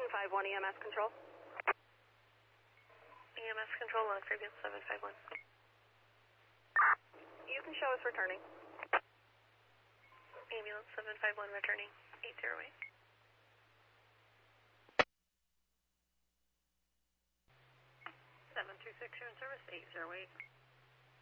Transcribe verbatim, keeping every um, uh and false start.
five one E M S control. E M S control on Caribbean seven five one. You can show us returning. Ambulance seven five one returning eight zero eight. seven two six, you're in service, eight zero eight.